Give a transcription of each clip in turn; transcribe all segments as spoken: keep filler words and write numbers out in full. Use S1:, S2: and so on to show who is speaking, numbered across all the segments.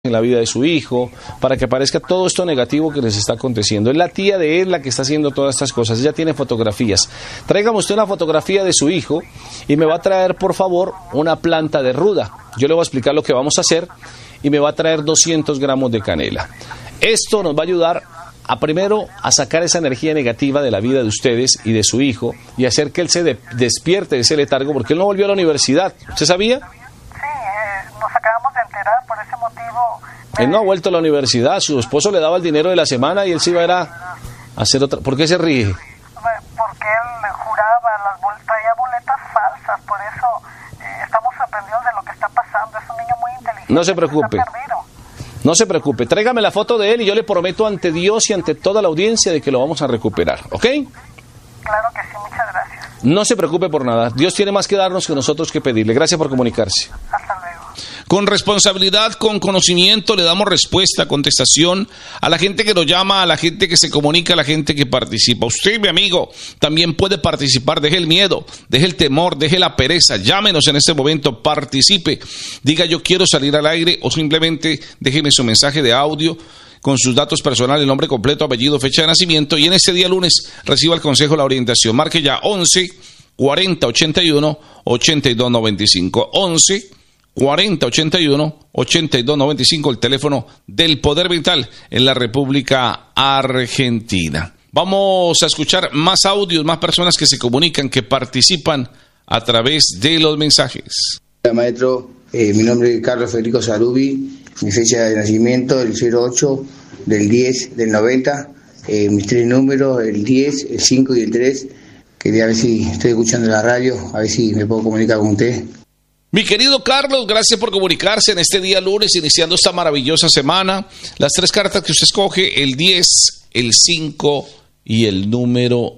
S1: en la vida de su hijo, para que aparezca todo esto negativo que les está aconteciendo. Es la tía de él la que está haciendo todas estas cosas. Ella tiene fotografías. Tráigame usted una fotografía de su hijo y me va a traer, por favor, una planta de ruda. Yo le voy a explicar lo que vamos a hacer y me va a traer doscientos gramos de canela. Esto nos va a ayudar a primero a sacar esa energía negativa de la vida de ustedes y de su hijo y hacer que él se de- despierte de ese letargo, porque él no volvió a la universidad. ¿Usted sabía?
S2: Nos acabamos de enterar, por ese motivo.
S1: Él no ha vuelto a la universidad, su esposo le daba el dinero de la semana y él se iba a, ir a hacer otra. ¿Por qué se ríe?
S2: Porque él juraba, las bol traía boletas falsas, por eso eh, estamos sorprendidos de lo que está pasando. Es un niño muy inteligente.
S1: No se preocupe. No se preocupe, tráigame la foto de él y yo le prometo ante Dios y ante toda la audiencia de que lo vamos a recuperar, ¿ok?
S2: Claro que sí, muchas gracias.
S1: No se preocupe por nada, Dios tiene más que darnos que nosotros que pedirle. Gracias por comunicarse.
S2: Hasta luego.
S3: Con responsabilidad, con conocimiento, le damos respuesta, contestación a la gente que nos llama, a la gente que se comunica, a la gente que participa. Usted, mi amigo, también puede participar. Deje el miedo, deje el temor, deje la pereza. Llámenos en este momento, participe. Diga yo quiero salir al aire o simplemente déjeme su mensaje de audio con sus datos personales, nombre completo, apellido, fecha de nacimiento, y en este día lunes reciba el consejo, la orientación. Marque ya once cuarenta ochenta y uno ochenta y dos noventa y cinco. once cuarenta ochenta y uno ochenta y dos noventa y cinco, el teléfono del Poder Vital en la República Argentina. Vamos a escuchar más audios, más personas que se comunican, que participan a través de los mensajes.
S4: Hola, maestro, eh, mi nombre es Carlos Federico Sarubi, mi fecha de nacimiento el cero ocho del diez del noventa, eh, mis tres números, el diez, el cinco y el tres. Quería ver si estoy escuchando la radio, a ver si me puedo comunicar con usted.
S3: Mi querido Carlos, gracias por comunicarse en este día lunes, iniciando esta maravillosa semana. Las tres cartas que usted escoge, el diez, el cinco y el número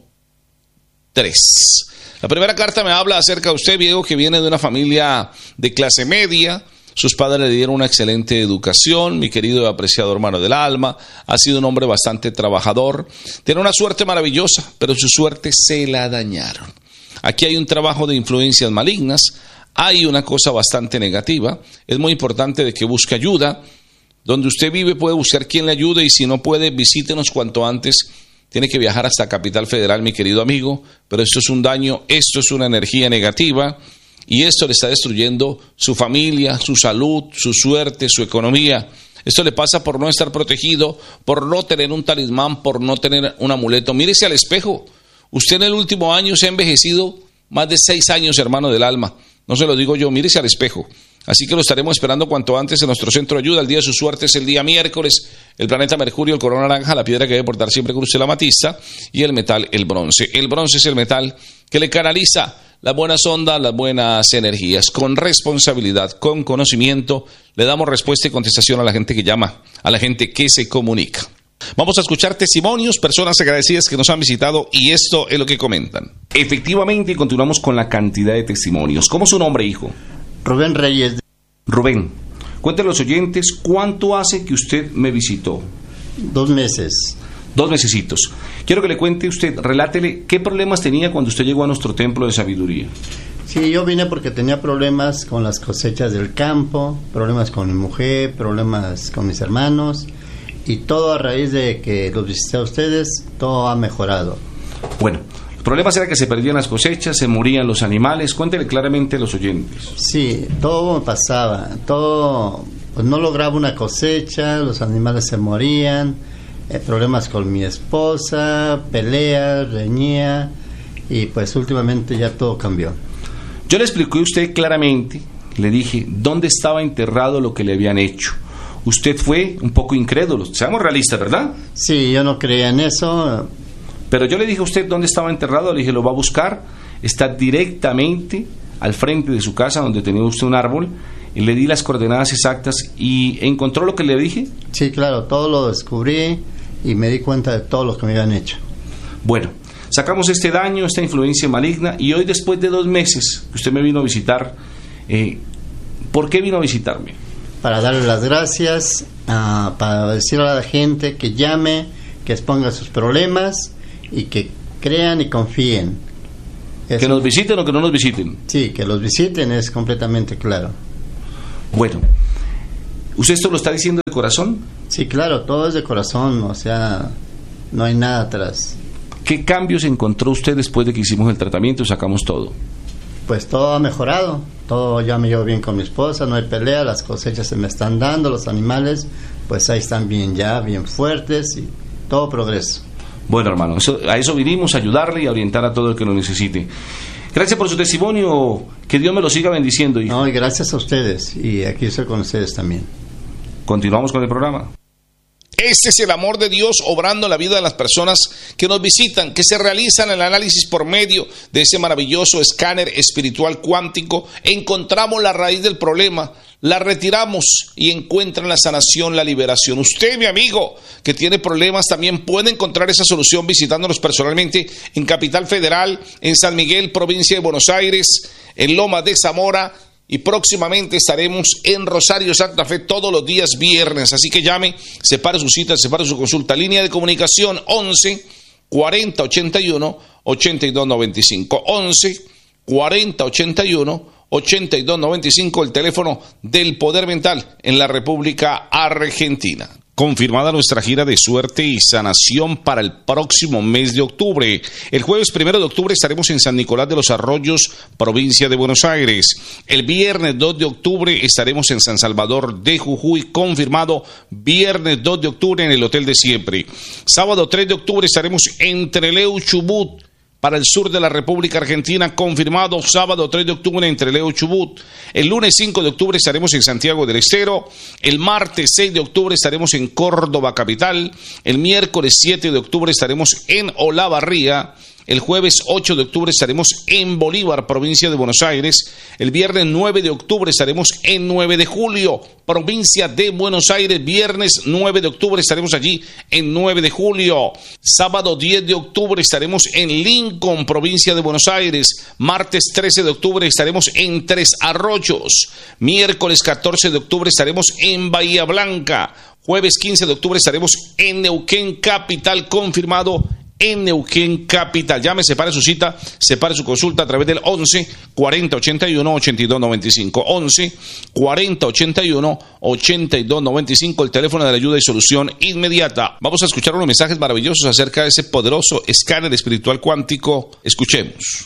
S3: tres. La primera carta me habla acerca de usted, viejo, que viene de una familia de clase media. Sus padres le dieron una excelente educación, mi querido y apreciado hermano del alma. Ha sido un hombre bastante trabajador. Tiene una suerte maravillosa, pero su suerte se la dañaron. Aquí hay un trabajo de influencias malignas. Hay una cosa bastante negativa. Es muy importante de que busque ayuda. Donde usted vive puede buscar quien le ayude y si no puede, visítenos cuanto antes. Tiene que viajar hasta Capital Federal, mi querido amigo. Pero esto es un daño, esto es una energía negativa y esto le está destruyendo su familia, su salud, su suerte, su economía. Esto le pasa por no estar protegido, por no tener un talismán, por no tener un amuleto. Mírese al espejo. Usted en el último año se ha envejecido más de seis años, hermano del alma. No se lo digo yo, mírese al espejo. Así que lo estaremos esperando cuanto antes en nuestro centro de ayuda. El día de su suerte es el día miércoles. El planeta Mercurio, el color naranja, la piedra que debe portar siempre con usted, la amatista, y el metal, el bronce. El bronce es el metal que le canaliza las buenas ondas, las buenas energías. Con responsabilidad, con conocimiento, le damos respuesta y contestación a la gente que llama, a la gente que se comunica. Vamos a escuchar testimonios, personas agradecidas que nos han visitado y esto es lo que comentan. Efectivamente, continuamos con la cantidad de testimonios. ¿Cómo es su nombre, hijo?
S5: Rubén Reyes.
S3: Rubén, cuéntale a los oyentes cuánto hace que usted me visitó.
S5: Dos meses.
S3: Dos mesecitos. Quiero que le cuente usted, relátele qué problemas tenía cuando usted llegó a nuestro templo de sabiduría.
S5: Sí, yo vine porque tenía problemas con las cosechas del campo, problemas con mi mujer, problemas con mis hermanos. Y todo a raíz de que los visité a ustedes, todo ha mejorado.
S3: Bueno, el problema era que se perdían las cosechas, se morían los animales. Cuéntele claramente a los oyentes.
S5: Sí, todo me pasaba. Todo, pues no lograba una cosecha, los animales se morían, eh, problemas con mi esposa, peleas, reñía. Y pues últimamente ya todo cambió.
S3: Yo le expliqué a usted claramente, le dije dónde estaba enterrado lo que le habían hecho. Usted fue un poco incrédulo, seamos realistas, ¿verdad?
S5: Sí, yo no creía en eso.
S3: Pero yo le dije a usted dónde estaba enterrado, le dije lo va a buscar, está directamente al frente de su casa donde tenía usted un árbol, y le di las coordenadas exactas y encontró lo que le dije.
S5: Sí, claro, todo lo descubrí y me di cuenta de todo lo que me habían hecho.
S3: Bueno, sacamos este daño, esta influencia maligna y hoy después de dos meses que usted me vino a visitar, eh, ¿por qué vino a visitarme?
S5: Para darle las gracias, uh, para decirle a la gente que llame, que exponga sus problemas y que crean y confíen. Es
S3: ¿Que nos visiten o que no nos visiten?
S5: Sí, que los visiten es completamente claro.
S3: Bueno,
S1: ¿Usted esto lo está diciendo de corazón?
S5: Sí, claro, todo es de corazón, o sea, no hay nada atrás.
S1: ¿Qué cambios encontró usted después de que hicimos el tratamiento y sacamos todo?
S5: Pues todo ha mejorado, todo, ya me llevo bien con mi esposa, no hay pelea, las cosechas se me están dando, los animales pues ahí están bien ya, bien fuertes y todo progreso.
S1: Bueno, hermano, eso, a eso vinimos, a ayudarle y a orientar a todo el que lo necesite. Gracias por su testimonio, que Dios me lo siga bendiciendo, hijo.
S5: No, y gracias a ustedes, y aquí estoy con ustedes también.
S1: Continuamos con el programa.
S3: Este es el amor de Dios obrando en la vida de las personas que nos visitan, que se realizan el análisis por medio de ese maravilloso escáner espiritual cuántico. Encontramos la raíz del problema, la retiramos y encuentran la sanación, la liberación. Usted, mi amigo, que tiene problemas, también puede encontrar esa solución visitándonos personalmente en Capital Federal, en San Miguel, provincia de Buenos Aires, en Loma de Zamora. Y próximamente estaremos en Rosario, Santa Fe, todos los días viernes. Así que llame, separe su cita, separe su consulta. Línea de comunicación once cuarenta ochenta y uno ochenta y dos noventa y cinco. once cuarenta ochenta y uno ochenta y dos noventa y cinco, el teléfono del Poder Mental en la República Argentina. Confirmada nuestra gira de suerte y sanación para el próximo mes de octubre. El jueves primero de octubre estaremos en San Nicolás de los Arroyos, provincia de Buenos Aires. El viernes dos de octubre estaremos en San Salvador de Jujuy, confirmado viernes dos de octubre en el Hotel de Siempre. Sábado tres de octubre estaremos en Trelew, Chubut, para el sur de la República Argentina, confirmado sábado tres de octubre en Trelew, Chubut. El lunes cinco de octubre estaremos en Santiago del Estero. El martes seis de octubre estaremos en Córdoba capital. El miércoles siete de octubre estaremos en Olavarría. El jueves ocho de octubre estaremos en Bolívar, provincia de Buenos Aires. El viernes nueve de octubre estaremos en nueve de julio, provincia de Buenos Aires. Viernes nueve de octubre estaremos allí en nueve de julio. Sábado diez de octubre estaremos en Lincoln, provincia de Buenos Aires. Martes trece de octubre estaremos en Tres Arroyos. Miércoles catorce de octubre estaremos en Bahía Blanca. Jueves quince de octubre estaremos en Neuquén capital, confirmado en Neuquén capital. Llame, separe su cita, separe su consulta a través del once cuarenta ochenta y uno ochenta y dos noventa y cinco. once cuarenta ochenta y uno ochenta y dos noventa y cinco, el teléfono de la ayuda y solución inmediata. Vamos a escuchar unos mensajes maravillosos acerca de ese poderoso escáner espiritual cuántico. Escuchemos.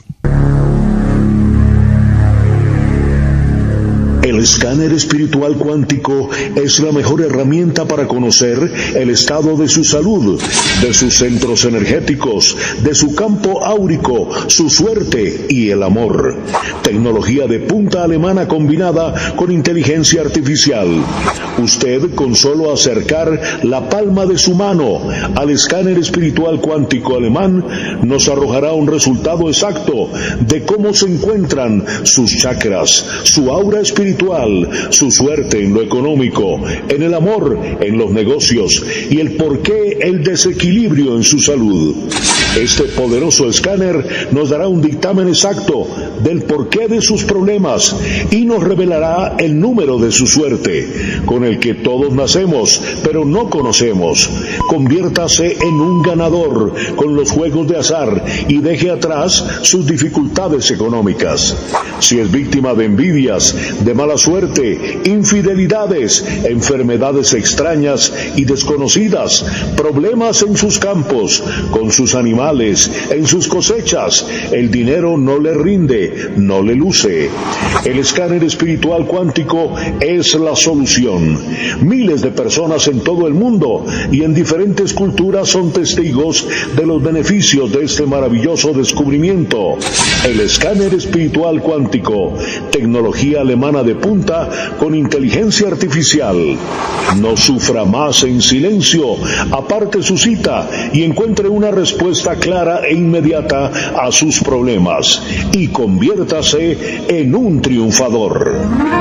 S6: El escáner espiritual cuántico es la mejor herramienta para conocer el estado de su salud, de sus centros energéticos, de su campo áurico, su suerte y el amor. Tecnología de punta alemana combinada con inteligencia artificial. Usted, con solo acercar la palma de su mano al escáner espiritual cuántico alemán, nos arrojará un resultado exacto de cómo se encuentran sus chakras, su aura espiritual, su suerte en lo económico, en el amor, en los negocios y el porqué el desequilibrio en su salud. Este poderoso escáner nos dará un dictamen exacto del porqué de sus problemas y nos revelará el número de su suerte, con el que todos nacemos, pero no conocemos. Conviértase en un ganador con los juegos de azar y deje atrás sus dificultades económicas. Si es víctima de envidias, de mala suerte, infidelidades, enfermedades extrañas y desconocidas, problemas en sus campos, con sus animales, en sus cosechas, el dinero no le rinde, no le luce. El escáner espiritual cuántico es la solución. Miles de personas en todo el mundo y en diferentes culturas son testigos de los beneficios de este maravilloso descubrimiento. El escáner espiritual cuántico, tecnología alemana de punta con inteligencia artificial. No sufra más en silencio, aparte su cita y encuentre una respuesta clara e inmediata a sus problemas y conviértase en un triunfador.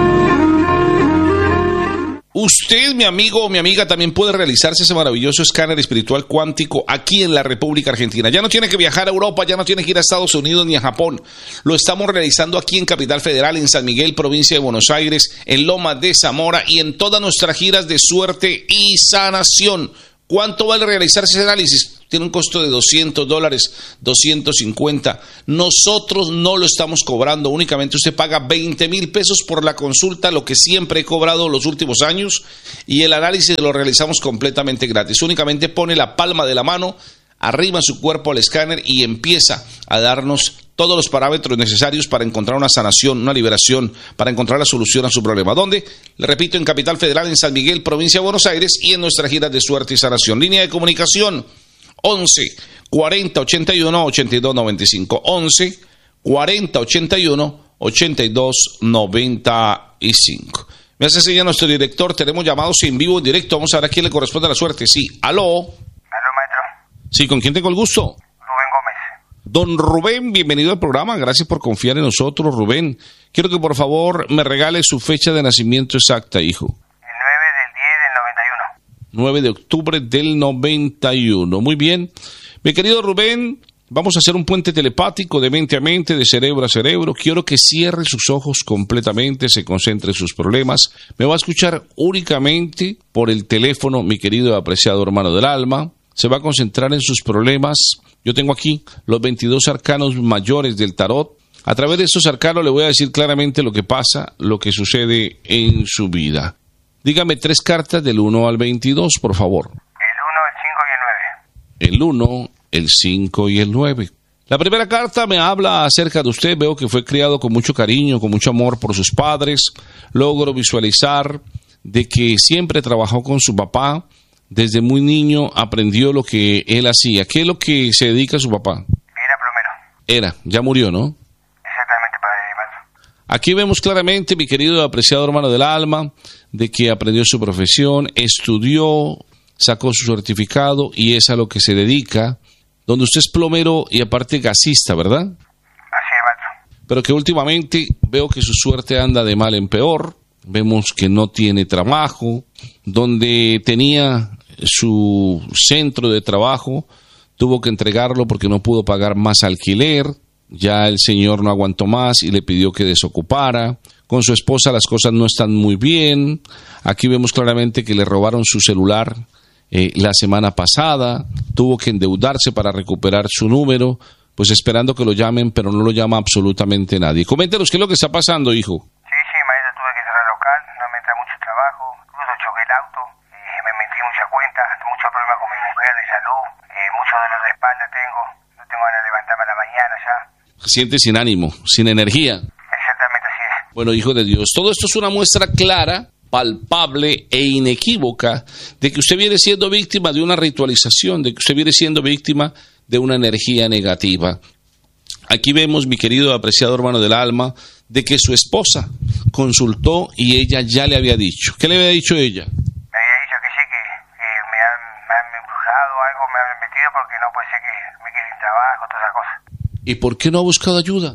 S3: Usted, mi amigo o mi amiga, también puede realizarse ese maravilloso escáner espiritual cuántico aquí en la República Argentina. Ya no tiene que viajar a Europa, ya no tiene que ir a Estados Unidos ni a Japón. Lo estamos realizando aquí en Capital Federal, en San Miguel, provincia de Buenos Aires, en Loma de Zamora y en todas nuestras giras de suerte y sanación. ¿Cuánto vale realizarse ese análisis? tiene un costo de doscientos dólares, doscientos cincuenta. Nosotros no lo estamos cobrando, únicamente usted paga veinte mil pesos por la consulta, lo que siempre he cobrado los últimos años, y el análisis lo realizamos completamente gratis. Únicamente pone la palma de la mano arriba su cuerpo al escáner y empieza a darnos todos los parámetros necesarios para encontrar una sanación, una liberación, para encontrar la solución a su problema. ¿Dónde? Le repito, en Capital Federal, en San Miguel, provincia de Buenos Aires, y en nuestra gira de suerte y sanación. Línea de comunicación once cuarenta ochenta y uno ochenta y dos noventa y cinco. once cuarenta ochenta y uno ochenta y dos noventa y cinco. Me hace señal nuestro director, tenemos llamados en vivo, en directo. Vamos a ver a quién le corresponde la suerte. Sí, aló.
S7: Aló, maestro.
S3: Sí, ¿con quién tengo el gusto?
S7: Rubén Gómez.
S3: Don Rubén, bienvenido al programa. Gracias por confiar en nosotros, Rubén. Quiero que por favor me regale su fecha de nacimiento exacta, hijo.
S7: El nueve del diez del noventa y uno.
S3: nueve de octubre del noventa y uno. Muy bien. Mi querido Rubén, vamos a hacer un puente telepático de mente a mente, de cerebro a cerebro. Quiero que cierre sus ojos completamente, se concentre en sus problemas. Me va a escuchar únicamente por el teléfono, mi querido y apreciado hermano del alma. Se va a concentrar en sus problemas. Yo tengo aquí los veintidós arcanos mayores del tarot. A través de estos arcanos le voy a decir claramente lo que pasa, lo que sucede en su vida. Dígame tres cartas del uno al veintidós, por favor.
S7: El uno, el cinco y el nueve.
S3: El uno, el cinco y el nueve. La primera carta me habla acerca de usted. Veo que fue criado con mucho cariño, con mucho amor por sus padres. Logro visualizar de que siempre trabajó con su papá. Desde muy niño aprendió lo que él hacía. ¿Qué es lo que se dedica a su papá?
S7: Era plomero.
S3: Era, ya murió, ¿no?
S7: Exactamente, padre maestro.
S3: Aquí vemos claramente, mi querido y apreciado hermano del alma, de que aprendió su profesión, estudió, sacó su certificado y es a lo que se dedica, donde usted es plomero y aparte gasista, ¿verdad?
S7: Así es, maestro.
S3: Pero que últimamente veo que su suerte anda de mal en peor. Vemos que no tiene trabajo, donde tenía su centro de trabajo, tuvo que entregarlo porque no pudo pagar más alquiler, ya el señor no aguantó más y le pidió que desocupara. Con su esposa las cosas no están muy bien. Aquí vemos claramente que le robaron su celular eh, la semana pasada, tuvo que endeudarse para recuperar su número, pues esperando que lo llamen, pero no lo llama absolutamente nadie. Coméntenos qué es lo que está pasando, hijo.
S7: Choqué el auto, eh, me metí mucha cuenta, muchos problemas con mi mujer de salud, eh, mucho dolor de espalda tengo, no tengo ganas de levantarme a la mañana ya.
S3: Se siente sin ánimo, sin energía.
S7: Exactamente así es.
S3: Bueno, hijo de Dios, todo esto es una muestra clara, palpable e inequívoca de que usted viene siendo víctima de una ritualización, de que usted viene siendo víctima de una energía negativa. Aquí vemos, mi querido apreciado hermano del alma, de que su esposa consultó y ella ya le había dicho. ¿Qué le había dicho ella?
S7: Me había dicho que sí, que, que me, han, me han embrujado, algo me han metido porque no puede ser que me quede sin trabajo, todas esas cosas.
S3: ¿Y por qué no ha buscado ayuda?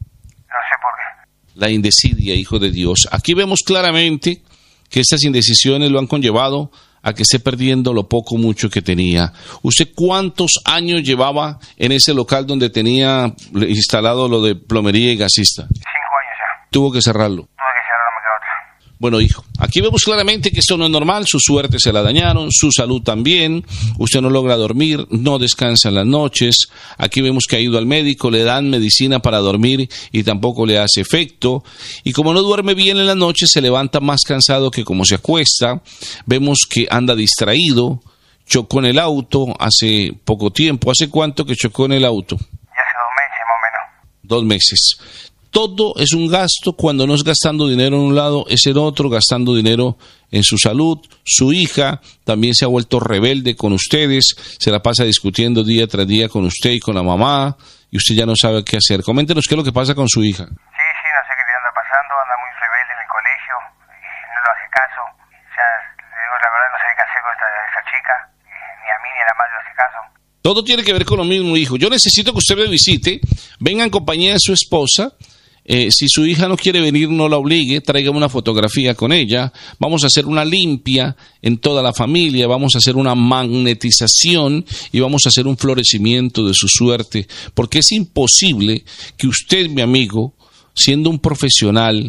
S7: No sé por qué.
S3: La indecidia, hijo de Dios. Aquí vemos claramente que estas indecisiones lo han conllevado a que esté perdiendo lo poco mucho que tenía. ¿Usted cuántos años llevaba en ese local donde tenía instalado lo de plomería y gasista?
S7: Cinco años ya.
S3: Tuvo que cerrarlo.
S7: Tuve que cerrarlo, me quedó otra.
S3: Bueno, hijo, aquí vemos claramente que esto no es normal, su suerte se la dañaron, su salud también, usted no logra dormir, no descansa en las noches, aquí vemos que ha ido al médico, le dan medicina para dormir y tampoco le hace efecto, y como no duerme bien en las noches, se levanta más cansado que como se acuesta, vemos que anda distraído, chocó en el auto hace poco tiempo. ¿Hace cuánto que chocó en el auto?
S7: Ya hace dos meses más o menos.
S3: Dos meses. Todo es un gasto. Cuando no es gastando dinero en un lado, es en otro, gastando dinero en su salud. Su hija también se ha vuelto rebelde con ustedes, se la pasa discutiendo día tras día con usted y con la mamá, y usted ya no sabe qué hacer. Coméntenos qué es lo que pasa con su hija.
S7: Sí, sí, no sé qué le anda pasando, anda muy rebelde en el colegio, no lo hace caso. Ya, le digo la verdad, no sé qué hacer con esta, esa chica, ni a mí ni a la madre le hace caso.
S3: Todo tiene que ver con lo mismo, hijo. Yo necesito que usted me visite, venga en compañía de su esposa. Eh, si su hija no quiere venir, no la obligue, tráigame una fotografía con ella, vamos a hacer una limpia en toda la familia, vamos a hacer una magnetización y vamos a hacer un florecimiento de su suerte, porque es imposible que usted, mi amigo, siendo un profesional,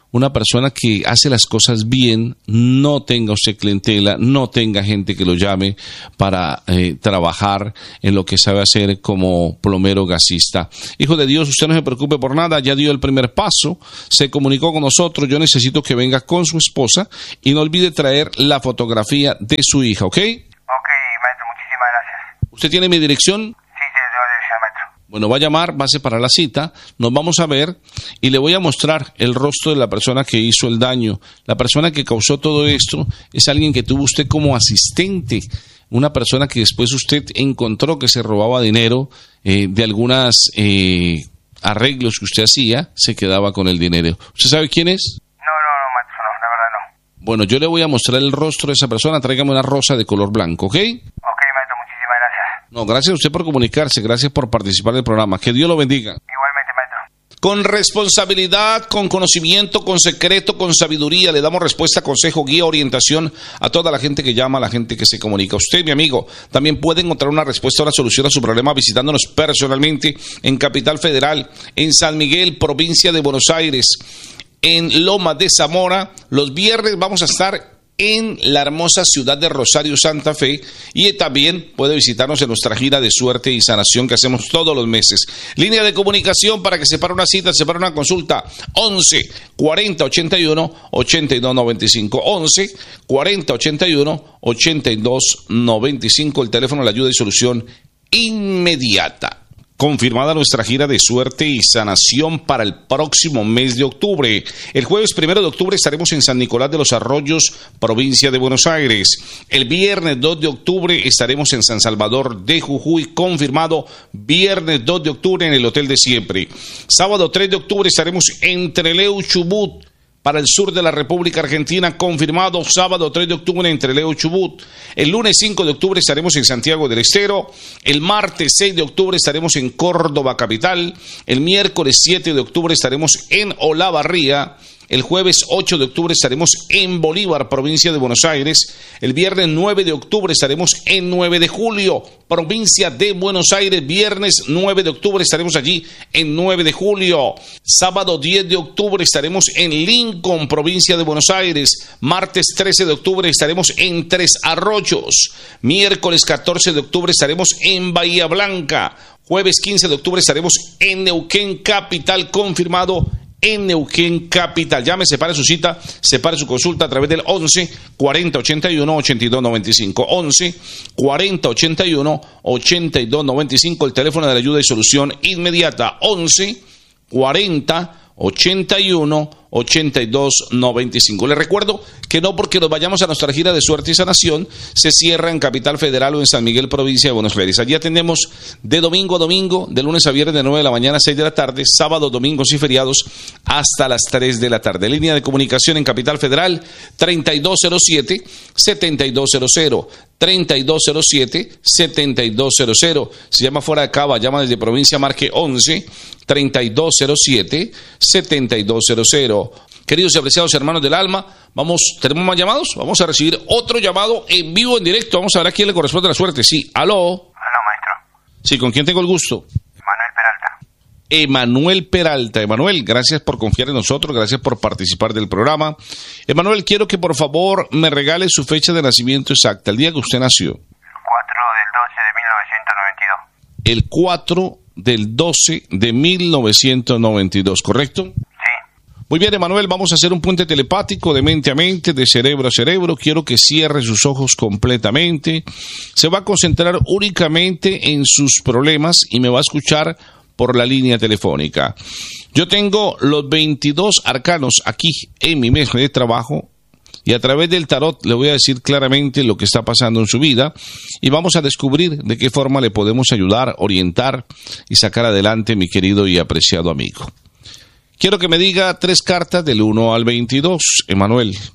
S3: una persona que hace las cosas bien, no tenga usted clientela, no tenga gente que lo llame para eh, trabajar en lo que sabe hacer como plomero gasista. Hijo de Dios, usted no se preocupe por nada, ya dio el primer paso, se comunicó con nosotros, yo necesito que venga con su esposa y no olvide traer la fotografía de su hija, ¿ok?
S7: Ok, maestro, muchísimas gracias.
S3: ¿Usted tiene mi dirección?
S7: Sí, sí, tengo dirección, maestro.
S3: Bueno, va a llamar, va a separar la cita, nos vamos a ver y le voy a mostrar el rostro de la persona que hizo el daño. La persona que causó todo esto es alguien que tuvo usted como asistente, una persona que después usted encontró que se robaba dinero eh, de algunas eh, arreglos que usted hacía, se quedaba con el dinero. ¿Usted sabe quién es?
S7: No, no, no, maestro, no, la verdad no.
S3: Bueno, yo le voy a mostrar el rostro de esa persona, tráigame una rosa de color blanco, ¿ok?
S7: Ok, maestro, muchísimas gracias.
S3: No, gracias a usted por comunicarse, gracias por participar del programa. Que Dios lo bendiga.
S7: Igualmente, maestro.
S3: Con responsabilidad, con conocimiento, con secreto, con sabiduría, le damos respuesta, consejo, guía, orientación a toda la gente que llama, a la gente que se comunica. Usted, mi amigo, también puede encontrar una respuesta o una solución a su problema visitándonos personalmente en Capital Federal, en San Miguel, provincia de Buenos Aires, en Loma de Zamora. Los viernes vamos a estar en la hermosa ciudad de Rosario, Santa Fe, y también puede visitarnos en nuestra gira de suerte y sanación que hacemos todos los meses. Línea de comunicación para que separe una cita, separe una consulta, once cuarenta ochenta y uno ochenta y dos noventa y cinco, once cuarenta ochenta y uno ochenta y dos noventa y cinco, el teléfono de la ayuda y solución inmediata. Confirmada nuestra gira de suerte y sanación para el próximo mes de octubre. El jueves primero de octubre estaremos en San Nicolás de los Arroyos, provincia de Buenos Aires. El viernes dos de octubre estaremos en San Salvador de Jujuy, confirmado viernes dos de octubre en el Hotel de Siempre. Sábado tres de octubre estaremos en Trelew, Chubut, para el sur de la República Argentina, confirmado sábado tres de octubre en Trelew, Chubut. El lunes cinco de octubre estaremos en Santiago del Estero. El martes seis de octubre estaremos en Córdoba capital. El miércoles siete de octubre estaremos en Olavarría. El jueves ocho de octubre estaremos en Bolívar, provincia de Buenos Aires. El viernes nueve de octubre estaremos en nueve de julio, provincia de Buenos Aires. Viernes nueve de octubre estaremos allí en nueve de julio. Sábado diez de octubre estaremos en Lincoln, provincia de Buenos Aires. Martes trece de octubre estaremos en Tres Arroyos. Miércoles catorce de octubre estaremos en Bahía Blanca. Jueves quince de octubre estaremos en Neuquén capital, confirmado en Neuquén capital. Llame, separe su cita, separe su consulta a través del once cuarenta ochenta y uno ochenta y dos noventa y cinco, once cuarenta ochenta y uno ochenta y dos noventa y cinco, el teléfono de la ayuda y solución inmediata, once cuarenta ochenta y uno ochenta y dos noventa y cinco. Les recuerdo que no porque nos vayamos a nuestra gira de suerte y sanación se cierra en Capital Federal o en San Miguel, provincia de Buenos Aires. Allí atendemos de domingo a domingo, de lunes a viernes de nueve de la mañana a seis de la tarde, sábados, domingos y feriados hasta las tres de la tarde. Línea de comunicación en Capital Federal treinta y dos cero siete setenta y dos cero cero, treinta y dos cero siete setenta y dos cero cero. Si llama fuera de Cava, llama desde provincia, marque once treinta y dos cero siete setenta y dos cero cero. Queridos y apreciados hermanos del alma, vamos, ¿tenemos más llamados? Vamos a recibir otro llamado en vivo, en directo. Vamos a ver a quién le corresponde la suerte. Sí, aló.
S7: Aló, maestro.
S3: Sí, ¿con quién tengo el gusto?
S7: Manuel Peralta.
S3: Emanuel Peralta. Emanuel, gracias por confiar en nosotros, gracias por participar del programa. Emanuel, quiero que por favor me regale su fecha de nacimiento exacta, el día que usted nació.
S7: cuatro del doce de mil novecientos noventa y dos.
S3: El cuatro del doce de mil novecientos noventa y dos, ¿correcto? Muy bien, Emanuel, vamos a hacer un puente telepático de mente a mente, de cerebro a cerebro. Quiero que cierre sus ojos completamente. Se va a concentrar únicamente en sus problemas y me va a escuchar por la línea telefónica. Yo tengo los veintidós arcanos aquí en mi mesa de trabajo y a través del tarot le voy a decir claramente lo que está pasando en su vida y vamos a descubrir de qué forma le podemos ayudar, orientar y sacar adelante, mi querido y apreciado amigo. Quiero que me diga tres cartas del uno al veintidós, Emanuel.
S7: seis,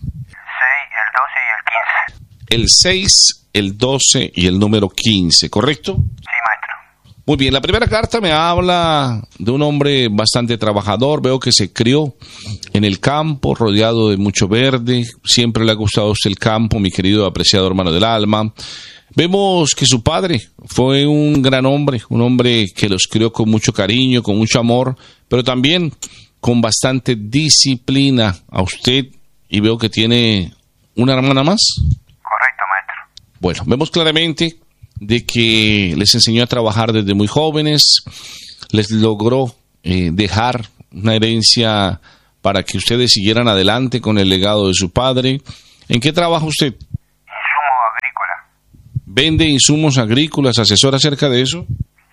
S7: el doce y el quince.
S3: El seis, el doce y el número quince, ¿correcto?
S7: Sí, maestro.
S3: Muy bien, la primera carta me habla de un hombre bastante trabajador. Veo que se crió en el campo, rodeado de mucho verde. Siempre le ha gustado a usted el campo, mi querido apreciado hermano del alma. Vemos que su padre fue un gran hombre, un hombre que los crió con mucho cariño, con mucho amor, pero también con bastante disciplina a usted y veo que tiene una hermana más.
S7: Correcto, maestro.
S3: Bueno, vemos claramente de que les enseñó a trabajar desde muy jóvenes, les logró eh, dejar una herencia para que ustedes siguieran adelante con el legado de su padre. ¿En qué trabaja usted?
S7: Insumo agrícola.
S3: ¿Vende insumos agrícolas? ¿Asesora acerca de eso?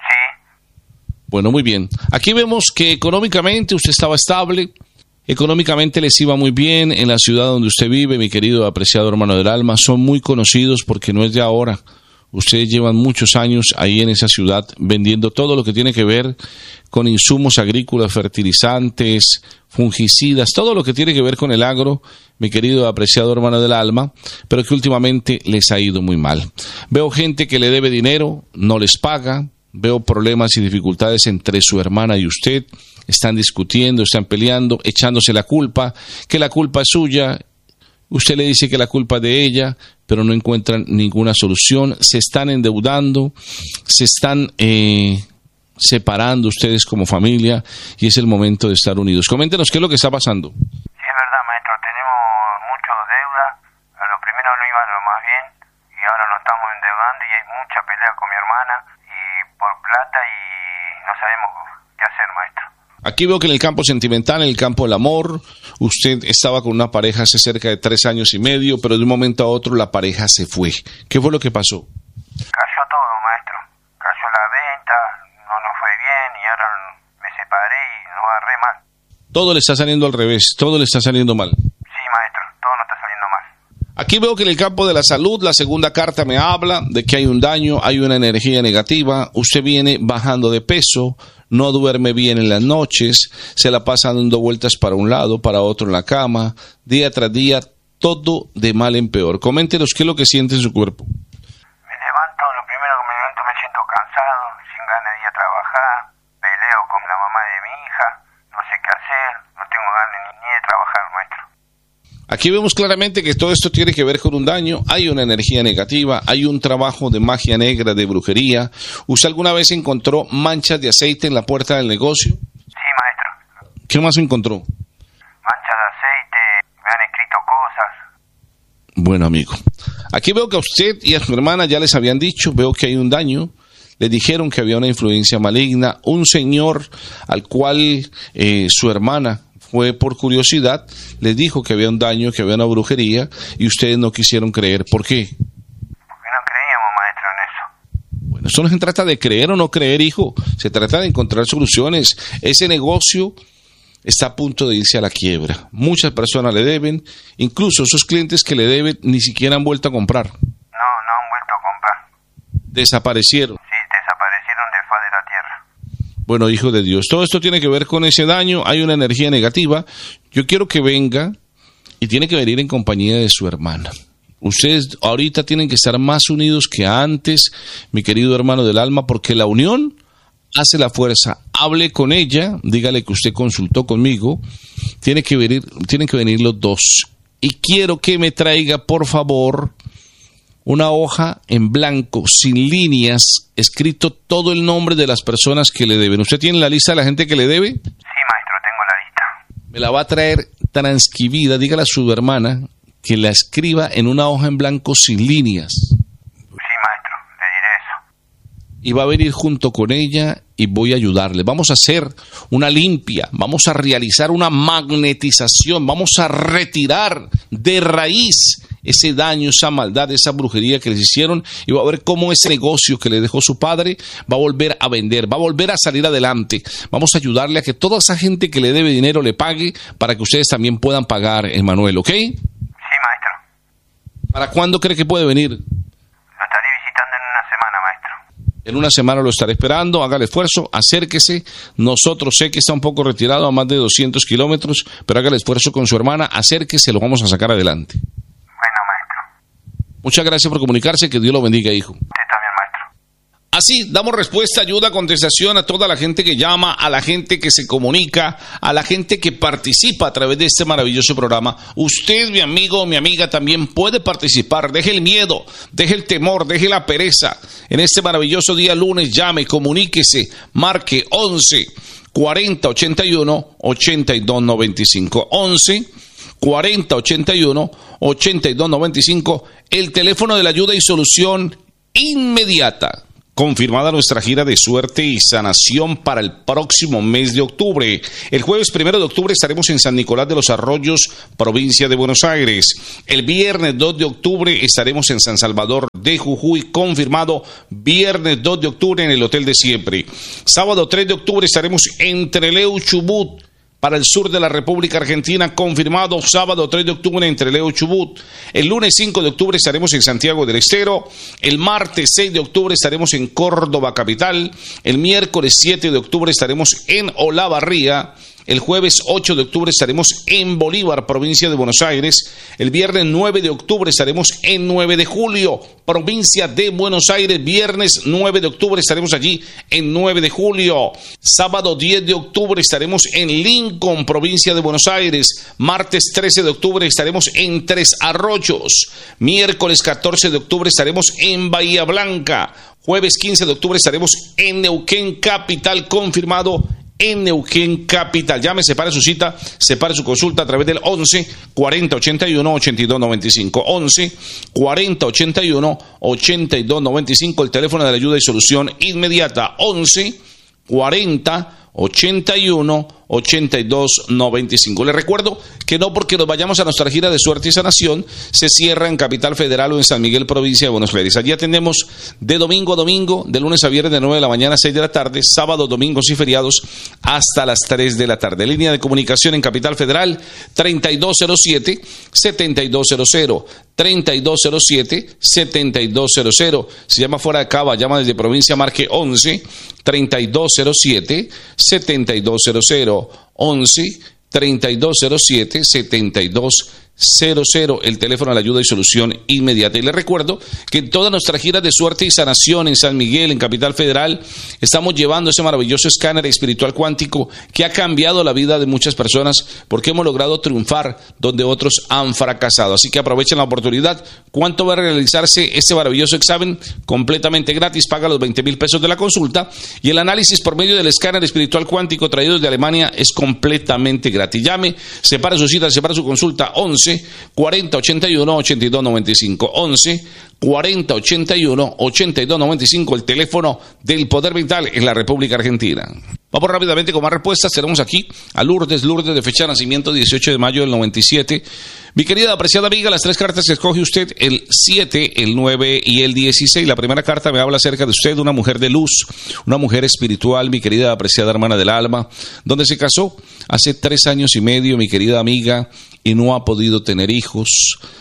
S7: Sí.
S3: Bueno, muy bien. Aquí vemos que económicamente usted estaba estable, económicamente les iba muy bien en la ciudad donde usted vive, mi querido apreciado hermano del alma. Son muy conocidos porque no es de ahora. Ustedes llevan muchos años ahí en esa ciudad vendiendo todo lo que tiene que ver con insumos agrícolas, fertilizantes, fungicidas, todo lo que tiene que ver con el agro, mi querido apreciado hermano del alma, pero que últimamente les ha ido muy mal. Veo gente que le debe dinero, no les paga, veo problemas y dificultades entre su hermana y usted, están discutiendo, están peleando, echándose la culpa, que la culpa es suya. Usted le dice que la culpa es de ella, pero no encuentran ninguna solución. Se están endeudando, se están eh, separando ustedes como familia y es el momento de estar unidos. Coméntenos qué es lo que está pasando.
S7: Sí, es verdad, maestro. Tenemos mucha deuda. A lo primero no iba lo más bien y ahora nos estamos endeudando y hay mucha pelea con mi hermana y por plata y no sabemos qué hacer, maestro.
S3: Aquí veo que en el campo sentimental, en el campo del amor, usted estaba con una pareja hace cerca de tres años y medio, pero de un momento a otro la pareja se fue. ¿Qué fue lo que pasó?
S7: Cayó todo, maestro. Cayó la venta, no nos fue bien y ahora me separé y nos agarré mal.
S3: Todo le está saliendo al revés, todo le está saliendo mal.
S7: Sí, maestro, todo nos está saliendo mal.
S3: Aquí veo que en el campo de la salud, la segunda carta me habla de que hay un daño, hay una energía negativa, usted viene bajando de peso, no duerme bien en las noches, se la pasa dando vueltas para un lado, para otro en la cama, día tras día, todo de mal en peor. Coméntenos qué es lo que siente en su cuerpo.
S7: Me levanto, lo primero que me levanto me siento cansado, sin ganas de ir a trabajar, peleo con la mamá de mi hija, no sé qué hacer, no tengo ganas ni, ni de trabajar, maestro.
S3: Aquí vemos claramente que todo esto tiene que ver con un daño, hay una energía negativa, hay un trabajo de magia negra, de brujería. ¿Usted alguna vez encontró manchas de aceite en la puerta del negocio?
S7: Sí, maestro.
S3: ¿Qué más encontró?
S7: Manchas de aceite, me han escrito cosas.
S3: Bueno, amigo, aquí veo que a usted y a su hermana ya les habían dicho, veo que hay un daño. Les dijeron que había una influencia maligna, un señor al cual eh, su hermana fue por curiosidad, les dijo que había un daño, que había una brujería, y ustedes no quisieron creer. ¿Por qué?
S7: Porque no creíamos, maestro, en eso.
S3: Bueno, eso no se trata de creer o no creer, hijo. Se trata de encontrar soluciones. Ese negocio está a punto de irse a la quiebra. Muchas personas le deben, incluso esos clientes que le deben ni siquiera han vuelto a comprar.
S7: No, no han vuelto a comprar.
S3: Desaparecieron.
S7: Sí, desaparecieron de faz de la tierra.
S3: Bueno, hijo de Dios, todo esto tiene que ver con ese daño, hay una energía negativa. Yo quiero que venga y tiene que venir en compañía de su hermana. Ustedes ahorita tienen que estar más unidos que antes, mi querido hermano del alma, porque la unión hace la fuerza. Hable con ella, dígale que usted consultó conmigo, tiene que venir, tienen que venir los dos. Y quiero que me traiga, por favor, una hoja en blanco, sin líneas, escrito todo el nombre de las personas que le deben. ¿Usted tiene la lista de la gente que le debe?
S7: Sí, maestro, tengo la lista.
S3: Me la va a traer transcribida. Dígale a su hermana que la escriba en una hoja en blanco sin líneas.
S7: Sí, maestro, le diré eso.
S3: Y va a venir junto con ella y voy a ayudarle. Vamos a hacer una limpia, vamos a realizar una magnetización, vamos a retirar de raíz ese daño, esa maldad, esa brujería que les hicieron, y va a ver cómo ese negocio que le dejó su padre va a volver a vender, va a volver a salir adelante. Vamos a ayudarle a que toda esa gente que le debe dinero le pague para que ustedes también puedan pagar, Emanuel, ¿ok?
S7: Sí, maestro.
S3: ¿Para cuándo cree que puede venir?
S7: Lo estaré visitando en una semana, maestro.
S3: En una semana lo estaré esperando, haga el esfuerzo, acérquese. Nosotros sé que está un poco retirado a más de doscientos kilómetros, pero haga el esfuerzo con su hermana, acérquese, lo vamos a sacar adelante.
S7: Bueno, maestro.
S3: Muchas gracias por comunicarse, que Dios lo bendiga, hijo.
S7: Usted también, maestro.
S3: Así, damos respuesta, ayuda, contestación a toda la gente que llama, a la gente que se comunica, a la gente que participa a través de este maravilloso programa. Usted, mi amigo o mi amiga, también puede participar. Deje el miedo, deje el temor, deje la pereza. En este maravilloso día lunes, llame, comuníquese, marque once, cuarenta ochenta y uno ochenta y dos noventa y cinco. once cuarenta ochenta y uno ochenta y dos noventa y cinco, el teléfono de la ayuda y solución inmediata. Confirmada nuestra gira de suerte y sanación para el próximo mes de octubre. El jueves primero de octubre estaremos en San Nicolás de los Arroyos, provincia de Buenos Aires. El viernes dos de octubre estaremos en San Salvador de Jujuy, confirmado viernes dos de octubre en el Hotel de Siempre. Sábado tres de octubre estaremos en Trelew, Chubut, para el sur de la República Argentina, confirmado sábado tres de octubre en Trelew, Chubut. El lunes cinco de octubre estaremos en Santiago del Estero. El martes seis de octubre estaremos en Córdoba capital. El miércoles siete de octubre estaremos en Olavarría. El jueves ocho de octubre estaremos en Bolívar, provincia de Buenos Aires. El viernes nueve de octubre estaremos en nueve de julio, provincia de Buenos Aires. Viernes nueve de octubre estaremos allí en nueve de julio. Sábado diez de octubre estaremos en Lincoln, provincia de Buenos Aires. Martes trece de octubre estaremos en Tres Arroyos. Miércoles catorce de octubre estaremos en Bahía Blanca. Jueves quince de octubre estaremos en Neuquén capital, confirmado en Neuquén capital. Llame, separe su cita, separe su consulta a través del once cuarenta ochenta y uno ochenta y dos noventa y cinco. once cuarenta ochenta y uno ochenta y dos noventa y cinco, el teléfono de la ayuda y solución inmediata. once cuarenta ochenta y uno ochenta y dos noventa y cinco. Les recuerdo que no porque nos vayamos a nuestra gira de suerte y sanación se cierra en Capital Federal o en San Miguel, provincia de Buenos Aires. Allí atendemos de domingo a domingo, de lunes a viernes de nueve de la mañana a seis de la tarde, sábados, domingos y feriados hasta las tres de la tarde. Línea de comunicación en Capital Federal treinta y dos cero siete setenta y dos cero cero, treinta y dos cero siete setenta y dos cero cero. Si llama fuera de Cava, llama desde provincia, marque once treinta y dos cero siete setenta y dos cero cero. once treinta y dos cero siete setenta y dos cero cero, el teléfono de la ayuda y solución inmediata. Y les recuerdo que en toda nuestra gira de suerte y sanación en San Miguel, en Capital Federal, estamos llevando ese maravilloso escáner espiritual cuántico que ha cambiado la vida de muchas personas, porque hemos logrado triunfar donde otros han fracasado. Así que aprovechen la oportunidad. ¿Cuánto va a realizarse este maravilloso examen? Completamente gratis, paga los veinte mil pesos de la consulta, y el análisis por medio del escáner espiritual cuántico traído desde Alemania es completamente gratis. Llame, separa su cita, separa su consulta, once cuarenta ochenta y uno ochenta y dos noventa y cinco. once cuarenta ochenta y uno ochenta y dos noventa y cinco, el teléfono del Poder Vital en la República Argentina. Vamos rápidamente con más respuestas. Tenemos aquí a Lourdes, Lourdes de fecha de nacimiento dieciocho de mayo del noventa y siete. Mi querida apreciada amiga, las tres cartas que escoge usted, el siete, el nueve y el dieciséis. La primera carta me habla acerca de usted, una mujer de luz, una mujer espiritual, mi querida apreciada hermana del alma, donde se casó hace tres años y medio, mi querida amiga, y no ha podido tener hijos.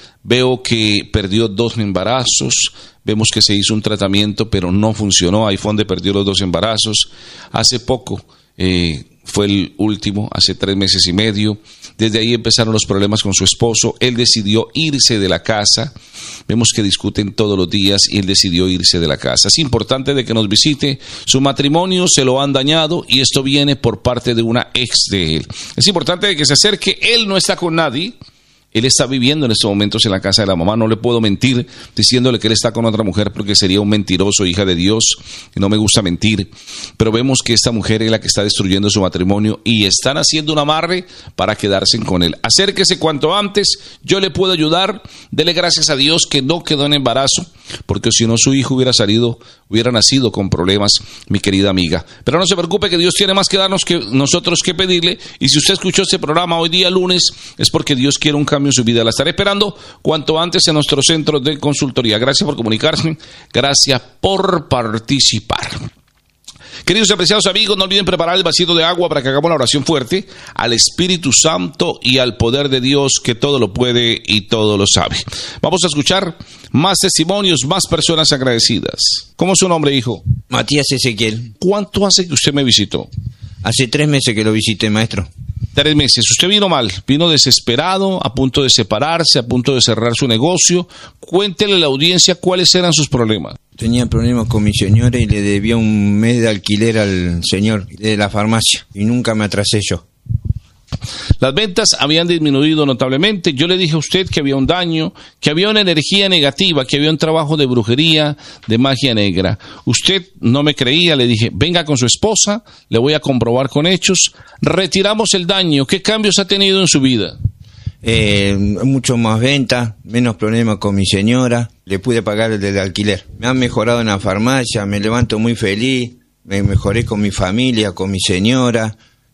S3: Veo que perdió dos embarazos, vemos que se hizo un tratamiento pero no funcionó, ahí fue donde perdió los dos embarazos. Hace poco eh, fue el último, hace tres meses y medio. Desde ahí empezaron los problemas con su esposo. Él decidió irse de la casa. Vemos que discuten todos los días y él decidió irse de la casa. Es importante de que nos visite. Su matrimonio se lo han dañado y esto viene por parte de una ex de él. Es importante de que se acerque. Él no está con nadie. Él está viviendo en estos momentos en la casa de la mamá. No le puedo mentir diciéndole que él está con otra mujer porque sería un mentiroso, hija de Dios, y no me gusta mentir. Pero vemos que esta mujer es la que está destruyendo su matrimonio y están haciendo un amarre para quedarse con él. Acérquese cuanto antes, yo le puedo ayudar. Dele gracias a Dios que no quedó en embarazo, porque si no su hijo hubiera salido, hubiera nacido con problemas, mi querida amiga. Pero no se preocupe, que Dios tiene más que darnos que nosotros que pedirle. Y si usted escuchó este programa hoy día lunes, es porque Dios quiere un cambio en su vida. La estaré esperando cuanto antes en nuestro centro de consultoría. Gracias por comunicarse, gracias por participar. Queridos y apreciados amigos, no olviden preparar el vasito de agua para que hagamos la oración fuerte al Espíritu Santo y al poder de Dios, que todo lo puede y todo lo sabe. Vamos a escuchar más testimonios, más personas agradecidas. ¿Cómo es su nombre, hijo?
S8: Matías Ezequiel.
S3: ¿Cuánto hace que usted me visitó?
S8: Hace tres meses que lo visité, maestro.
S3: Tres meses. Usted vino mal, vino desesperado, a punto de separarse, a punto de cerrar su negocio. Cuéntele a la audiencia cuáles eran sus problemas.
S8: Tenía problemas con mi señora y le debía un mes de alquiler al señor de la farmacia y nunca me atrasé yo.
S3: Las ventas habían disminuido notablemente. Yo le dije a usted que había un daño, que había una energía negativa, que había un trabajo de brujería, de magia negra. Usted no me creía, le dije, venga con su esposa, le voy a comprobar con hechos. Retiramos el daño. ¿Qué cambios ha tenido en su vida?
S8: Eh, mucho más venta, menos problemas con mi señora, le pude pagar el del alquiler. Me han mejorado en la farmacia, me levanto muy feliz, me mejoré con mi familia, con mi señora,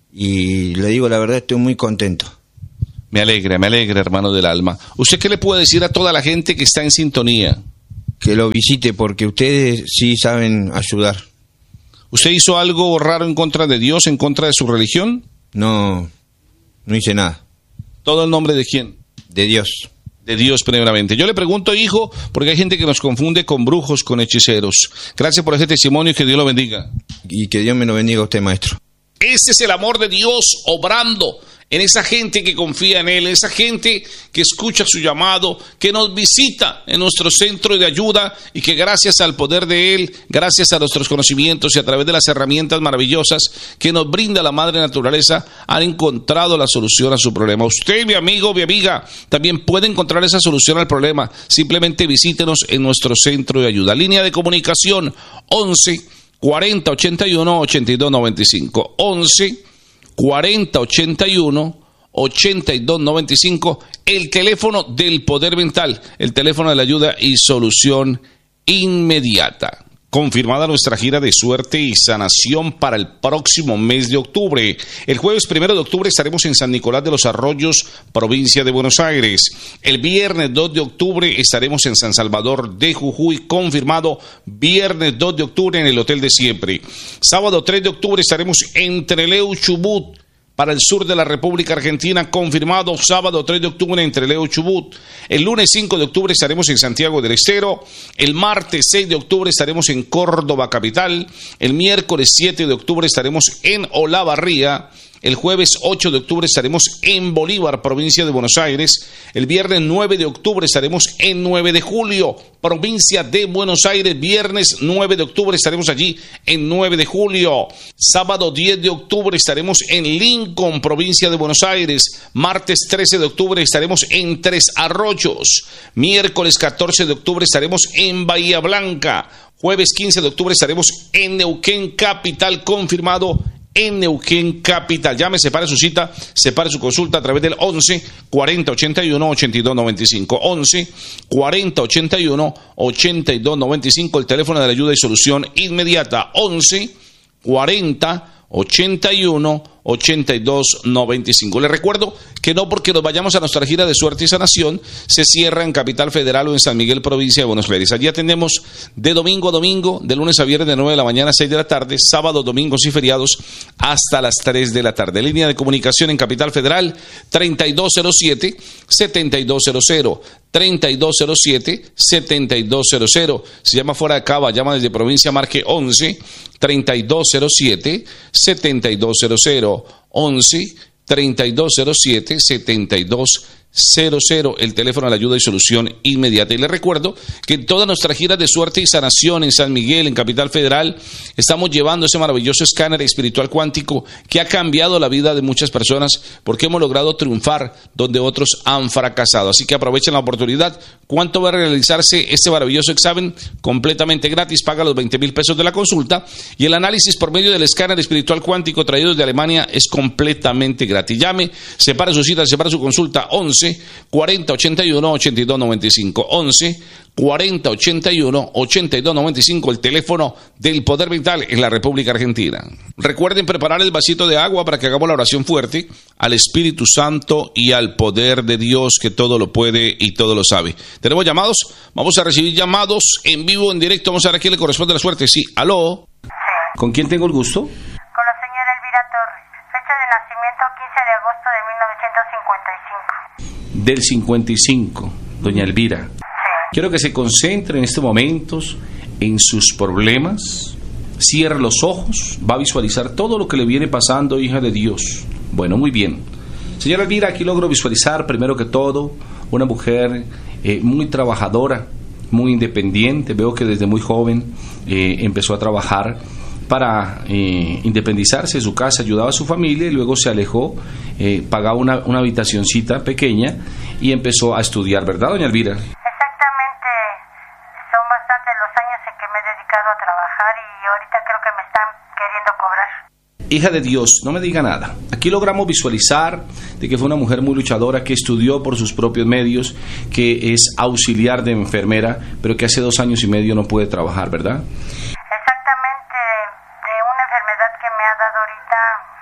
S8: y le digo la verdad, estoy muy contento.
S3: Me alegra, me alegra, hermano del alma. ¿Usted qué le puede decir a toda la gente que está en sintonía?
S8: Que lo visite porque ustedes sí saben ayudar.
S3: ¿Usted hizo algo raro en contra de Dios, en contra de su religión?
S8: No, no hice nada.
S3: ¿Todo el nombre de quién?
S8: De Dios.
S3: De Dios primeramente. Yo le pregunto, hijo, porque hay gente que nos confunde con brujos, con hechiceros. Gracias por ese testimonio y que Dios lo bendiga.
S8: Y que Dios me lo bendiga a usted, maestro.
S3: Ese es el amor de Dios obrando en esa gente que confía en Él, esa gente que escucha su llamado, que nos visita en nuestro centro de ayuda y que gracias al poder de Él, gracias a nuestros conocimientos y a través de las herramientas maravillosas que nos brinda la Madre Naturaleza, han encontrado la solución a su problema. Usted, mi amigo, mi amiga, también puede encontrar esa solución al problema. Simplemente visítenos en nuestro centro de ayuda. Línea de comunicación once cuarenta ochenta y uno ochenta y dos noventa y cinco. once cuarenta ochenta y uno ochenta y dos noventa y cinco, el teléfono del poder mental, el teléfono de la ayuda y solución inmediata. Confirmada nuestra gira de suerte y sanación para el próximo mes de octubre. El jueves primero de octubre estaremos en San Nicolás de los Arroyos, provincia de Buenos Aires. El viernes dos de octubre estaremos en San Salvador de Jujuy, confirmado viernes dos de octubre en el Hotel de Siempre. Sábado tres de octubre estaremos en Trelew, Chubut, para el sur de la República Argentina, confirmado sábado tres de octubre en Trelew, Chubut. El lunes cinco de octubre estaremos en Santiago del Estero. El martes seis de octubre estaremos en Córdoba capital. El miércoles siete de octubre estaremos en Olavarría. El jueves ocho de octubre estaremos en Bolívar, provincia de Buenos Aires. El viernes nueve de octubre estaremos en nueve de julio, provincia de Buenos Aires. Viernes nueve de octubre estaremos allí en nueve de julio. Sábado diez de octubre estaremos en Lincoln, provincia de Buenos Aires. Martes trece de octubre estaremos en Tres Arroyos. Miércoles catorce de octubre estaremos en Bahía Blanca. Jueves quince de octubre estaremos en Neuquén capital, confirmado en Neuquén capital. Llame, separe su cita, separe su consulta a través del once cuarenta ochenta y uno ochenta y dos noventa y cinco. once cuarenta ochenta y uno ochenta y dos noventa y cinco, el teléfono de la ayuda y solución inmediata. once cuarenta ochenta y uno ochenta y dos noventa y cinco. Les recuerdo que no porque nos vayamos a nuestra gira de suerte y sanación se cierra en Capital Federal o en San Miguel, provincia de Buenos Aires. Allí atendemos de domingo a domingo, de lunes a viernes de nueve de la mañana a seis de la tarde, sábados, domingos y feriados hasta las tres de la tarde. Línea de comunicación en Capital Federal treinta y dos cero siete setenta y dos cero cero. treinta y dos cero siete setenta y dos cero cero. Si llama fuera de Cava, llama desde provincia, marque once treinta y dos cero siete setenta y dos cero cero. once treinta y dos cero siete setenta y dos cero cero, el teléfono de la ayuda y solución inmediata. Y les recuerdo que en toda nuestra gira de suerte y sanación en San Miguel, en Capital Federal, estamos llevando ese maravilloso escáner espiritual cuántico que ha cambiado la vida de muchas personas porque hemos logrado triunfar donde otros han fracasado. Así que aprovechen la oportunidad. ¿Cuánto va a realizarse este maravilloso examen? Completamente gratis, paga los veinte mil pesos de la consulta y el análisis por medio del escáner espiritual cuántico traído desde Alemania es completamente gratis. Llame, separe su cita, separe su consulta, once cuarenta ochenta y uno ochenta y dos noventa y cinco. once cuarenta ochenta y uno ochenta y dos noventa y cinco, el teléfono del poder mental en la República Argentina. Recuerden preparar el vasito de agua para que hagamos la oración fuerte al Espíritu Santo y al poder de Dios que todo lo puede y todo lo sabe. ¿Tenemos llamados? Vamos a recibir llamados en vivo, en directo. Vamos a ver a quién le corresponde la suerte. Sí, aló.
S2: Sí.
S1: ¿Con quién tengo el gusto?
S2: Con la señora Elvira Torres. Fecha de nacimiento quince de agosto de mil novecientos cincuenta y cinco.
S1: Del cincuenta y cinco, doña Elvira.
S2: Sí.
S1: Quiero que se concentre en estos momentos en sus problemas. Cierre los ojos, va a visualizar todo lo que le viene pasando, hija de Dios. Bueno, muy bien. Señora Elvira, aquí logro visualizar, primero que todo, una mujer eh, muy trabajadora, muy independiente. Veo que desde muy joven eh, empezó a trabajar para eh, independizarse de su casa, ayudaba a su familia y luego se alejó eh, pagaba una, una habitacioncita pequeña y empezó a estudiar, ¿verdad, doña Elvira?
S2: Exactamente, son bastantes los años en que me he dedicado a trabajar y ahorita creo que me están queriendo cobrar.
S1: Hija de Dios, no me diga nada. Aquí logramos visualizar de que fue una mujer muy luchadora, que estudió por sus propios medios, que es auxiliar de enfermera, pero que hace dos años y medio no puede trabajar, ¿verdad?
S2: Exactamente, de una enfermedad que me ha dado ahorita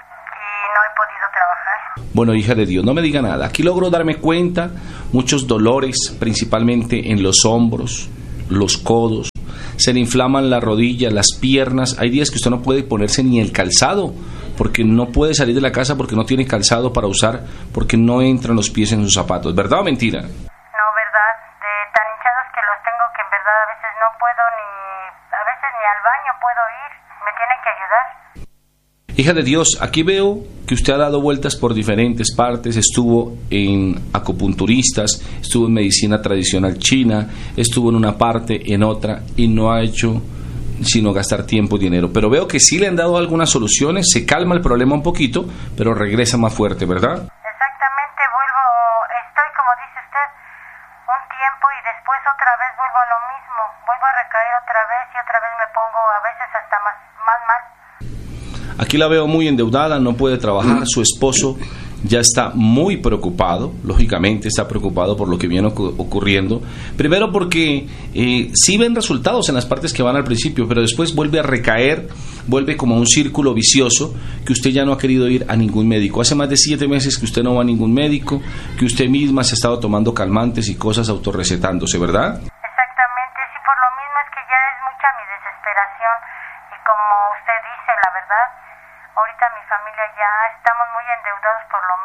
S2: y no he podido trabajar.
S1: Bueno, hija de Dios, no me diga nada. Aquí logro darme cuenta, muchos dolores, principalmente en los hombros, los codos, se le inflaman las rodillas, las piernas. Hay días que usted no puede ponerse ni el calzado, porque no puede salir de la casa porque no tiene calzado para usar, porque no entran los pies en sus zapatos. ¿Verdad o mentira?
S2: No, verdad, de tan hinchados que los tengo que en verdad a veces no puedo ni, a veces ni al baño puedo ir, me tienen que ayudar.
S1: Hija de Dios, aquí veo que usted ha dado vueltas por diferentes partes, estuvo en acupunturistas, estuvo en medicina tradicional china, estuvo en una parte, en otra, y no ha hecho sino gastar tiempo y dinero. Pero veo que sí le han dado algunas soluciones, se calma el problema un poquito, pero regresa más fuerte, ¿verdad?
S2: Exactamente, vuelvo, estoy como dice usted, un tiempo y después otra vez vuelvo a lo mismo, vuelvo a recaer otra vez y otra vez me pongo a veces hasta más, más mal.
S1: Aquí la veo muy endeudada, no puede trabajar, su esposo ya está muy preocupado, lógicamente está preocupado por lo que viene ocurriendo, primero porque eh, sí ven resultados en las partes que van al principio, pero después vuelve a recaer, vuelve como a un círculo vicioso, que usted ya no ha querido ir a ningún médico. Hace más de siete meses que usted no va a ningún médico, que usted misma se ha estado tomando calmantes y cosas autorrecetándose, ¿verdad?
S2: Exactamente, sí, por lo mismo es que ya es mucha mi desesperación y como usted dice, la verdad, ahorita mi familia ya estamos muy endeudados por lo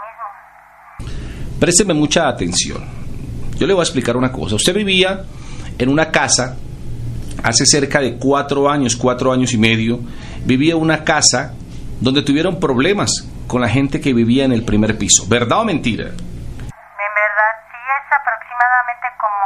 S2: mismo.
S1: Présteme mucha atención. Yo le voy a explicar una cosa. Usted vivía en una casa hace cerca de cuatro años, cuatro años y medio. Vivía en una casa donde tuvieron problemas con la gente que vivía en el primer piso. ¿Verdad o mentira?
S2: En verdad, sí, es aproximadamente como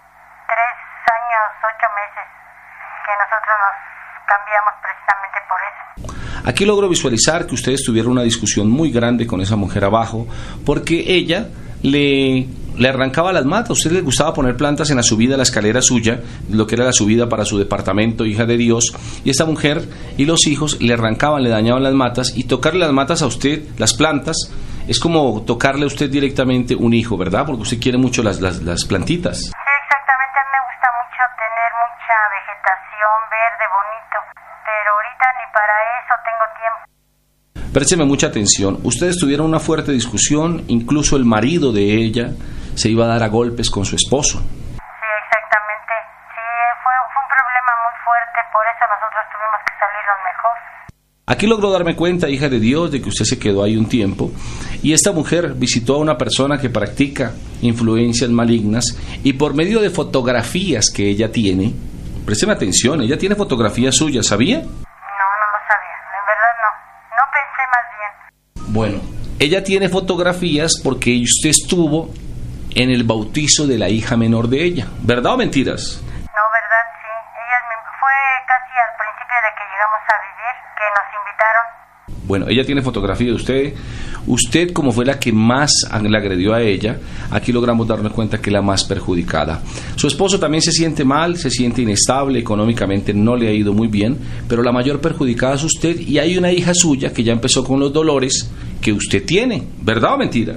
S2: tres años, ocho meses que nosotros nos cambiamos precisamente por eso.
S1: Aquí logro visualizar que ustedes tuvieron una discusión muy grande con esa mujer abajo, porque ella le, le arrancaba las matas. A usted le gustaba poner plantas en la subida, la escalera suya, lo que era la subida para su departamento, hija de Dios, y esta mujer y los hijos le arrancaban, le dañaban las matas, y tocarle las matas a usted, las plantas, es como tocarle a usted directamente un hijo, ¿verdad? Porque usted quiere mucho las, las, las plantitas.
S2: Sí, exactamente, a mí me gusta mucho tener mucha vegetación verde, bonito, pero ahorita ni para eso tengo tiempo.
S1: Présteme mucha atención. Ustedes tuvieron una fuerte discusión, incluso el marido de ella se iba a dar a golpes con su esposo.
S2: Sí, exactamente. Sí, fue, fue un problema muy fuerte, por eso nosotros tuvimos que salirnos mejor.
S1: Aquí logró darme cuenta, hija de Dios, de que usted se quedó ahí un tiempo, y esta mujer visitó a una persona que practica influencias malignas, y por medio de fotografías que ella tiene, présteme atención, ella tiene fotografías suyas, ¿sabía?
S2: No, no lo sabía, en verdad no, no pensé más bien.
S1: Bueno, ella tiene fotografías porque usted estuvo en el bautizo de la hija menor de ella, ¿verdad o mentiras?
S2: No, verdad, sí, ella me, fue casi al principio de que llegamos a vivir, que nos invitaron.
S1: Bueno, ella tiene fotografía de usted. Usted, como fue la que más le agredió a ella, aquí logramos darnos cuenta que es la más perjudicada. Su esposo también se siente mal, se siente inestable, económicamente no le ha ido muy bien, pero la mayor perjudicada es usted, y hay una hija suya que ya empezó con los dolores que usted tiene, ¿verdad o mentira?
S2: Sí,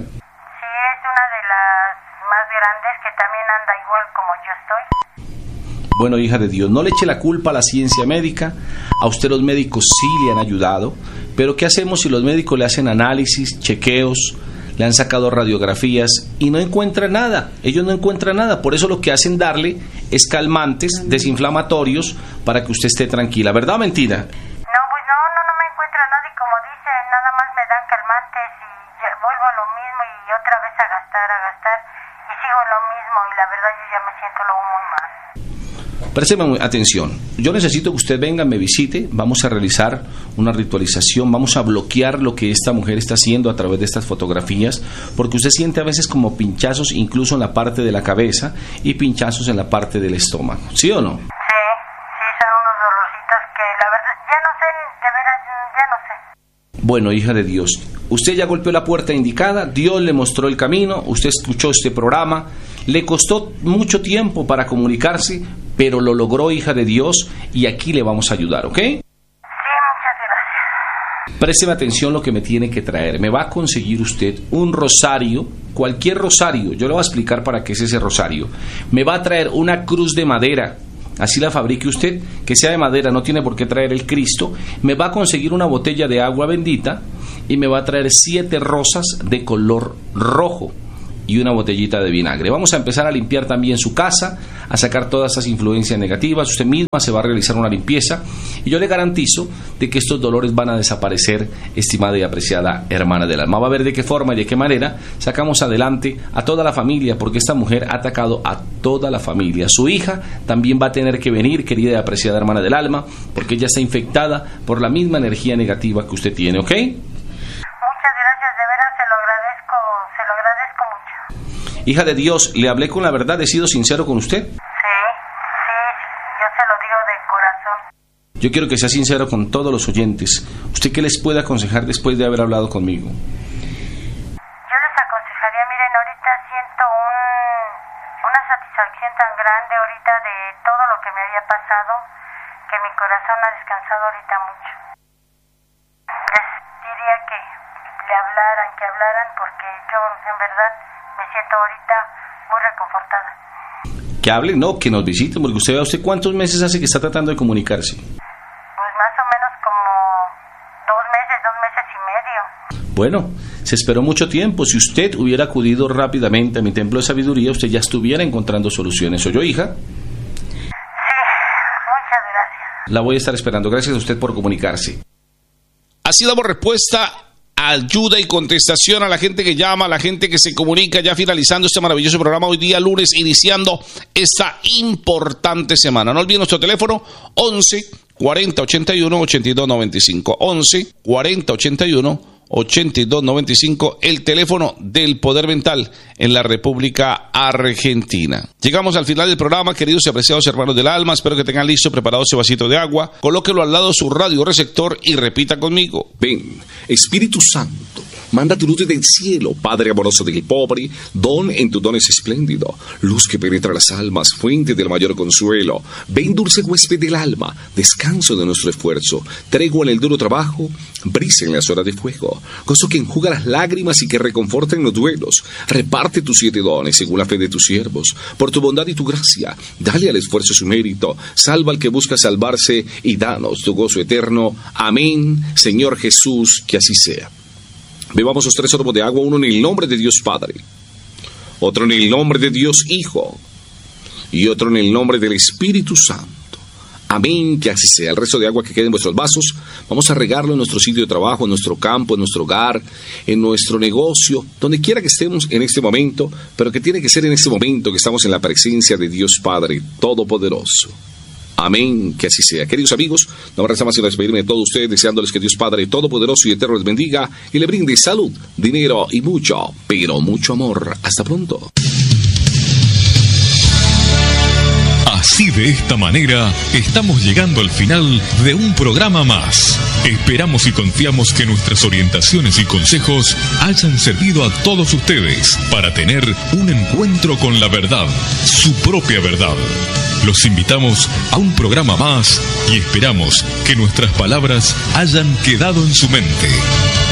S2: es una de las más grandes que también anda igual como yo estoy.
S1: Bueno, hija de Dios, no le eche la culpa a la ciencia médica. A usted los médicos sí le han ayudado, pero ¿qué hacemos si los médicos le hacen análisis, chequeos, le han sacado radiografías y no encuentran nada? Ellos no encuentran nada, por eso lo que hacen darle es calmantes, desinflamatorios, para que usted esté tranquila, ¿verdad o mentira?
S2: No, pues no, no, no me encuentra nada y como dice, nada más me dan calmantes y ya vuelvo a lo mismo y otra vez a gastar, a gastar y sigo en lo mismo y la verdad yo ya me siento luego muy mal.
S1: Présteme atención, yo necesito que usted venga, me visite, vamos a realizar una ritualización, vamos a bloquear lo que esta mujer está haciendo a través de estas fotografías, porque usted siente a veces como pinchazos incluso en la parte de la cabeza y pinchazos en la parte del estómago, ¿sí o no?
S2: Sí, sí, son unos dolorcitos que la verdad, ya no sé, de veras, ya no sé.
S1: Bueno, hija de Dios, usted ya golpeó la puerta indicada, Dios le mostró el camino, usted escuchó este programa, le costó mucho tiempo para comunicarse, pero lo logró, hija de Dios, y aquí le vamos a ayudar, ¿ok?
S2: Sí, muchas gracias.
S1: Présteme atención lo que me tiene que traer. Me va a conseguir usted un rosario, cualquier rosario, yo le voy a explicar para qué es ese rosario. Me va a traer una cruz de madera, así la fabrique usted, que sea de madera, no tiene por qué traer el Cristo. Me va a conseguir una botella de agua bendita y me va a traer siete rosas de color rojo y una botellita de vinagre. Vamos a empezar a limpiar también su casa, a sacar todas esas influencias negativas. Usted misma se va a realizar una limpieza y yo le garantizo de que estos dolores van a desaparecer, estimada y apreciada hermana del alma. Va a ver de qué forma y de qué manera sacamos adelante a toda la familia, porque esta mujer ha atacado a toda la familia. Su hija también va a tener que venir, querida y apreciada hermana del alma, porque ella está infectada por la misma energía negativa que usted tiene, ¿ok? Hija de Dios, ¿le hablé con la verdad? ¿He sido sincero con usted?
S2: Sí, sí, yo se lo digo de corazón.
S1: Yo quiero que sea sincero con todos los oyentes. ¿Usted qué les puede aconsejar después de haber hablado conmigo?
S2: Yo les aconsejaría, miren, ahorita siento un, una satisfacción tan grande ahorita de todo lo que me había pasado, que mi corazón ha descansado ahorita mucho. Les diría que le hablaran, que hablaran, porque yo en verdad me siento ahorita muy reconfortada.
S1: Que hable, no, que nos visiten, porque usted vea, ¿usted cuántos meses hace que está tratando de comunicarse?
S2: Pues más o menos como dos meses, dos meses y medio.
S1: Bueno, se esperó mucho tiempo. Si usted hubiera acudido rápidamente a mi templo de sabiduría, usted ya estuviera encontrando soluciones. ¿Soy yo, hija?
S2: Sí, muchas gracias.
S1: La voy a estar esperando. Gracias a usted por comunicarse.
S3: Así damos respuesta, ayuda y contestación a la gente que llama, a la gente que se comunica, ya finalizando este maravilloso programa hoy día lunes, iniciando esta importante semana. No olviden nuestro teléfono once cuarenta ochenta y uno ochenta y dos noventa y cinco, once cuarenta ochenta y uno ochenta y dos noventa y cinco, el teléfono del Poder Mental en la República Argentina. Llegamos al final del programa, queridos y apreciados hermanos del alma. Espero que tengan listo, preparado ese vasito de agua. Colóquelo al lado de su radio receptor y repita conmigo:
S9: ven, Espíritu Santo, manda tu luz del cielo, Padre amoroso del pobre, don en tu don es espléndido, luz que penetra las almas, fuente del mayor consuelo. Ven, dulce huésped del alma, descanso de nuestro esfuerzo, tregua en el duro trabajo, brisa en las horas de fuego, gozo que enjuga las lágrimas y que reconforta en los duelos. Reparte tus siete dones según la fe de tus siervos, por tu bondad y tu gracia, dale al esfuerzo su mérito, salva al que busca salvarse y danos tu gozo eterno. Amén, Señor Jesús, que así sea. Bebamos los tres sorbos de agua, uno en el nombre de Dios Padre, otro en el nombre de Dios Hijo y otro en el nombre del Espíritu Santo. Amén, que así sea. El resto de agua que quede en vuestros vasos, vamos a regarlo en nuestro sitio de trabajo, en nuestro campo, en nuestro hogar, en nuestro negocio, donde quiera que estemos en este momento, pero que tiene que ser en este momento que estamos en la presencia de Dios Padre Todopoderoso. Amén, que así sea. Queridos amigos, no me resta más que despedirme de todos ustedes, deseándoles que Dios Padre Todopoderoso y Eterno les bendiga y le brinde salud, dinero y mucho, pero mucho amor. Hasta pronto.
S10: Así, de esta manera, estamos llegando al final de un programa más. Esperamos y confiamos que nuestras orientaciones y consejos hayan servido a todos ustedes para tener un encuentro con la verdad, su propia verdad. Los invitamos a un programa más y esperamos que nuestras palabras hayan quedado en su mente.